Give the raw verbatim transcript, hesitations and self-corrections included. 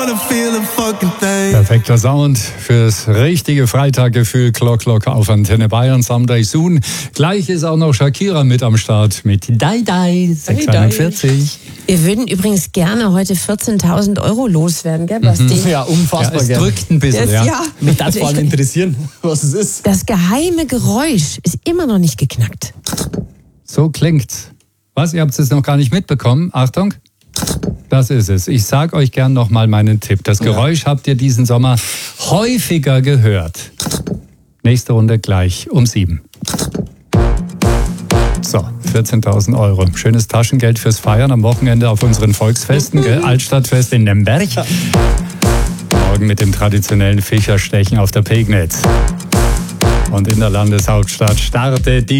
Perfekter Sound fürs richtige Freitaggefühl. Clock Clock auf Antenne Bayern. Someday soon. Gleich ist auch noch Shakira mit am Start mit Dai Dai sechs einundvierzig. Wir würden übrigens gerne heute vierzehntausend Euro loswerden, gell, Basti? Mhm. Ja, unfassbar. Ja, es drückt ein bisschen, das, ja. ja. Mich darf vor allem interessieren, was es ist. Das geheime Geräusch ist immer noch nicht geknackt. So klingt's. Was, ihr habt es noch gar nicht mitbekommen? Achtung. Das ist es. Ich sag euch gern noch mal meinen Tipp. Das Geräusch ja. habt ihr diesen Sommer häufiger gehört. Nächste Runde gleich um sieben. So, vierzehntausend Euro. Schönes Taschengeld fürs Feiern am Wochenende auf unseren Volksfesten. Gell? Altstadtfest in Lemberg. Morgen mit dem traditionellen Fischerstechen auf der Pegnitz. Und in der Landeshauptstadt startet die